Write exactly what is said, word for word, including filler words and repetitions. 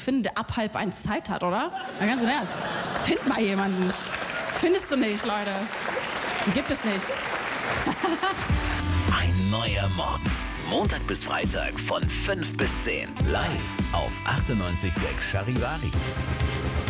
finden, der ab halb eins Zeit hat, oder? Na, ganz im Ernst. Find mal jemanden. Findest du nicht, Leute. Die gibt es nicht. Ein neuer Morgen. Montag bis Freitag von fünf bis zehn. Live auf achtundneunzig Komma sechs Charivari.